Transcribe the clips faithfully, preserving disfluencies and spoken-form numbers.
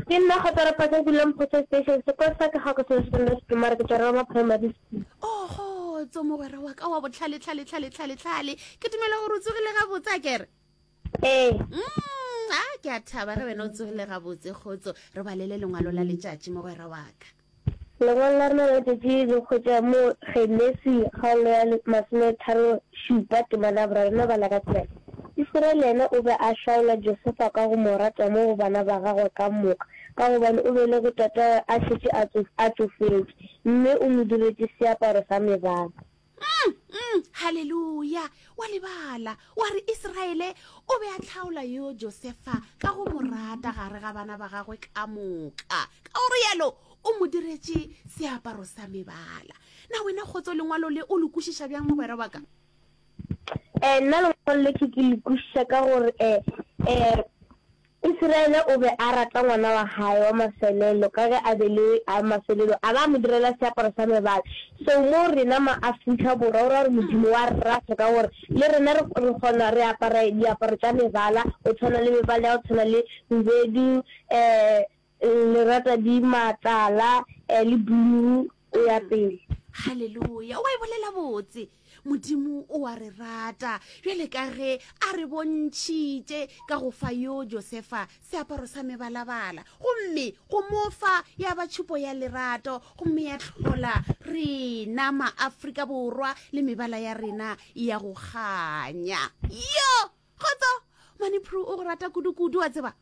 ke nna Kgotara Phatsa Dulang Potso Station se kwa sa ka ga go se sekolo se mara ke tsara ma primary school. Oh, tso mogwera wa ka wa botlhale tlhale tlhale tlhale tlhale ke dumela gore o tsogile ga botsa kere. Eh. Mm, a ke a thaba re wena o tsogile ga botse Kgotso re balele lengwalo la letšatši mogwera wa ka. Lengwalo la rena la letšatši le kgotsa mo Genesi kgaolo ya masometharo šupa temana boraro ba la ka tsela. Israel ena o be a shaola Josefa ka go mo rata mo go bana ba gagwe ka moka ka gobane o bele go tata a šetše a tsofetse mme o mo diretse seaparo sa mebala. Mm, mm, halleluja wa lebala wa re Israele o be a tlhaola yo Josefa ka go mo rata gare ga bana ba gagwe ka moka ka gore yalo o mo diretse seaparo sa mebala. Na wena Kgotso lengwalo le o le kwešiša bjang mogwera wa ka? Eh nna lengwalo le ke ke le kwešiša ka gore eh eh Israele o be a rata ngwana wa hae wa maselelo ka ge a bele a maselelo a ba mo direla seaparo sa mebala. So mo rena ma Afrika Borwa o re modimo wa rata ka gore le rena re kgona re apara diaparo tsa mebala o tshwana le mebala o tshwana le bedu eh le rata di matala le blue o ya pele. Halleluja wa e bolela botse modimo o wa re rata jwale ka ge a re bontšhitše ka go fa yo Josefa seaparo sa mebalabala gomme go mofa ya ba tšhupo ya lerato gomme ya tlhola rena ma-Afrika Borwa le mebala ya rena ya go kganya. Yo Kgotso Manipru o go rata kudu-kudu wa tseba?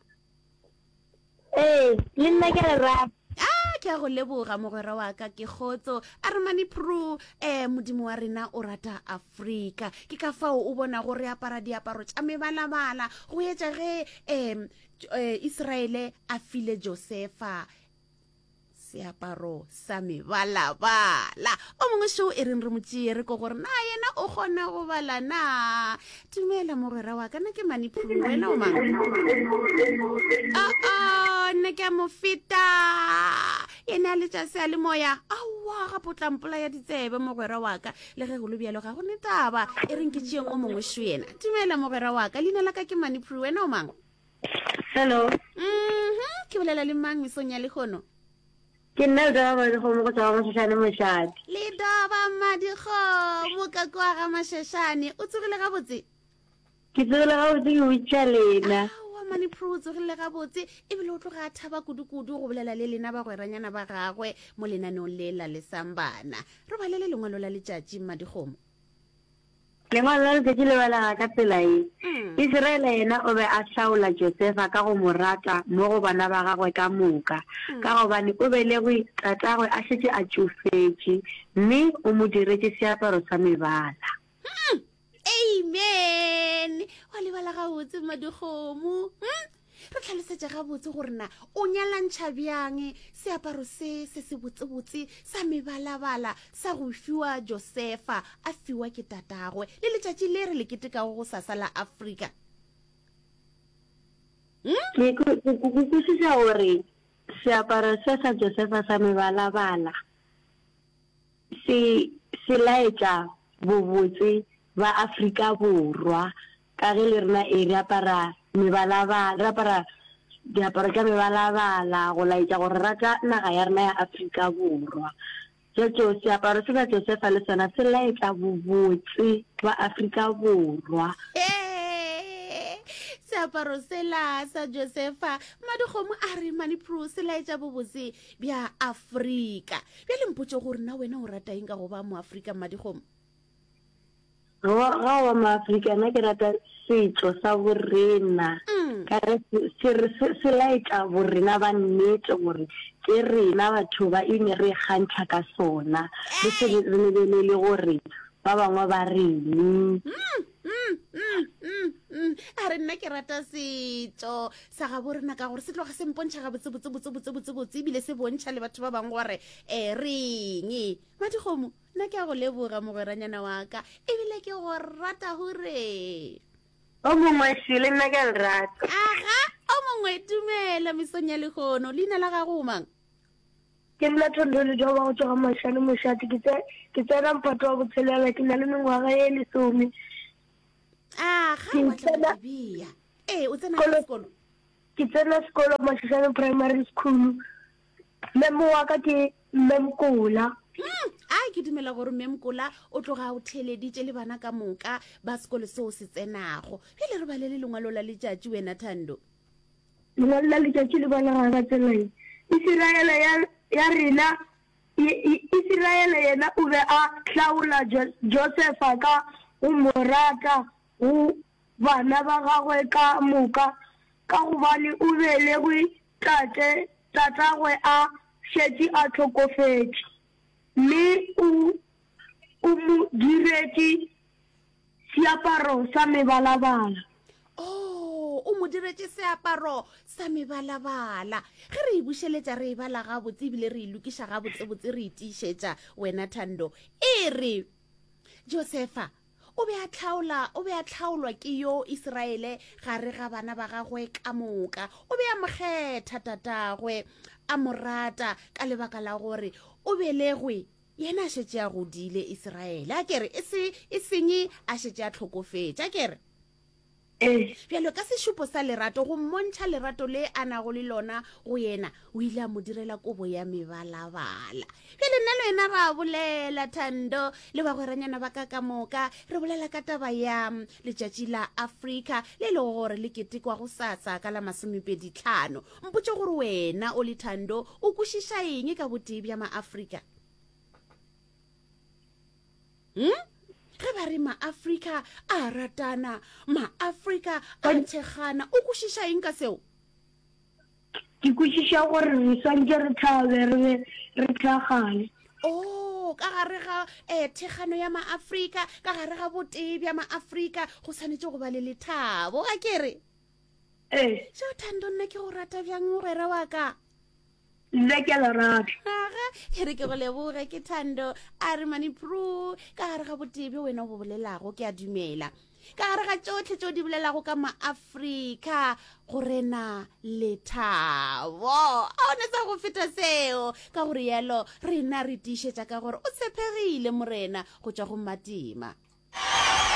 Eh le nna ke le rata. Ah ke a go leboga mogwera wa ka ke Kgotso a re Manipru eh modimo wa rena o rata Afrika ke ka fao o bona gore apara diaparo tša mebalabala go etša ge eh Israele a file Josefa seaparo sa mebalabala. O mongwe šoo e reng re motšee re ko gore na yena o kgona go bala na. Dumela mogwera wa ka nna ke Manipru wena o mang? Oh nna ke a mo feta yena le tša se a le moya aowa ga potlampola ya ditsebe mogwera wa ka le ge go le bjalo ga go ne taba e reng ke tšeeng o mongwe šo yena. Dumela mogwera wa ka leina la ka ke Manipru wena o mang? Hello. Mhm ke bolela le mang mesong ya lekgono? Ke nna le ba le go mo go tswa mo Seshane Moshadi. Le doba Madikgomo ka kwa ga Mashashane o tsogile ga botse? Ke tsogile ga botse ke witša lena. Wa Manipru o tsogile ga botse e bile o tloga a thaba kudu-kudu go bolela le lena bagweranyana ba gagwe mo lenaneong le la lesambana. Re balele lengwalo la letšatši Madikgomo. Lengwalo la letšatši le bala ka tsela e. Israele ena o be a hlaola Josefa ka go mo rata mo go bana ba gagwe ka moka ka gobane o bele go tatagwe a šetše a tšofetše mme o mo diretse seaparo sa mebala. Amen wa lebala ga botse Madikgomo. Re tlhalosetša ga botse gore na o nyalantšha bjang seaparo se se se botsebotse sa mebalabala sa go fiwa Josefa a fiwa ke tatagwe le letšatši le re le ketekago go sasa la Afrika. Ke kwešiša gore seaparo se sa Josefa sa mebalabala se se laetša bobotse ba Afrika Borwa ka ge le rena e re apara mebalabala re apara diaparo tša mebalabala go laetša gore rata naga ya rena ya Afrika Borwa. Jojo seaparo se sa Josefa le sona se laetša bobotse ba Afrika Borwa. Seaparo sela sa Josefa Madikgomo a re Manipru se laetša bobotse bja Afrika. Bjale mpotše gore na wena o rata eng ka go ba mo Afrika Madikgomo? Ga wa mo Afrika nna ke rata setso sa borena ka re se laetša borena ba nnete gore ke rena batho ba ine re kgantšha ka sona le se re lebelele gore ba bangwe ba reng. A re nna ke rata setso sa ga borena ka gore se tloga se mpontšha ga botsebotsebotsebotsebotsebotse ebile se bontšha le batho ba bangwe gore um reng. Madikgomo nna ke a go leboga mogweranyana wa ka ebile ke go rata gore o mongwe šele nna ke a le rata. Aga o mongwe dumela mesong ya lekgono leina la gago o mang? Ke nna Thondo le Joba go tswa ga Mashane Moshadi ke tsena mphato wa botshelela ke na le mengwaga e lesome. Aga wa tla bia eh o tsena ka sekolo? ke tsena sekolo Mashashane Primary School. Memo wa ka ke Memkola. Mm, ai ke dumela gore Memkola o tloga o theleditše le bana ka moka ba sekolo seo se tsenago. Pele re ba le lengwalo la letšatši wena Thando. Lengwalo la letšatši le bana ga tseleng. Israele ya ya rena Israele yena o be a hlaola Joseph ka o morata o bana ba gagwe ka moka ka gobane o belegwe tate tatagwe a šetše a tlhokofetše mme o o mo diretse seaparo sa mebalabala. Oh, o mo diretse seaparo sa mebalabala. Ge re e bušeletša re e bala gabotse ebile re e lokiša gabotsebotse re itišetša wena Thando e re Josefa o be a tlhaola o be a tlhaolwa ke yo Israele gare ga bana ba gagwe ka moka. O be a mokgetha tatagwe a morata ka lebaka la gore o belegwe yena a šetše a godile Israele. A kere e se e senye a šetše a tlhokofetša a kere. Eh, bjalo ka sešupo sa lerato go mmontšha lerato le a nago le lona go yena o ile a mo direla kobo ya mebalabala. Bjale nna le wena ra bolela Thando le bagweranyana ba ka ka moka re bolela ka taba ya letšatši la Afrika le le gore le ketekwa go sasa ka la masomepedi tlhano. Mpotše gore wena o le Thando o kwešiša eng ka botee bja maAfrika? Hmm? Ge ba re maAfrika a ratana, maAfrika a thekgana, o kwešiša eng ka seo? ke kwešiša gore re swantse re thabe re be re tlhagale. Oh, ka gare ga eh, thekgano ya maAfrika, ka gare ga botee bja maAfrika go tshwanetse go ba le lethabo a kere. Eh, Seo Thando nna ke go rata bjang mogwera wa ka. nna ke a le rata. Aga ke re ke go leboge ke Thando Armani Prue ka gare ga botee bjo wena o bo bolelago ke a dumela. Ka gare ga tšotlhe tšeo di bolelago ka maAfrika gore na lethabo a one sa go feta seo ka gore yalo rena re tiišetša ka gore o tshepegile morena go tšwa go matima.